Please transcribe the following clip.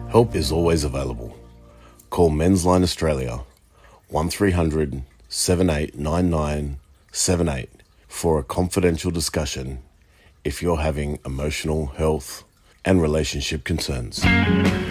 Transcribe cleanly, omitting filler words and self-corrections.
Help is always available. Call Men's Line Australia 1300 7899 78 for a confidential discussion if you're having emotional, health and relationship concerns.